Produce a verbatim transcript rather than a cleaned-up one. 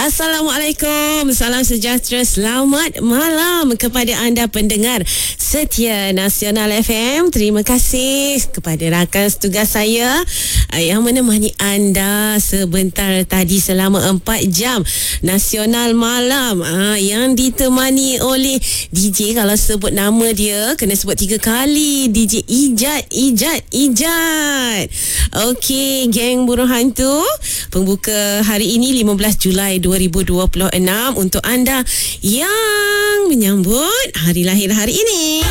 Assalamualaikum, salam sejahtera, selamat malam kepada anda pendengar setia Nasional F M. Terima kasih kepada rakan setugas saya yang menemani anda sebentar tadi selama empat jam Nasional Malam, ha, yang ditemani oleh D J. Kalau sebut nama dia kena sebut tiga kali, D J Ijat, Ijat, Ijat. Okey, geng burung hantu, pembuka hari ini lima belas Julai dua ribu dua puluh enam untuk anda yang menyambut hari lahir hari ini.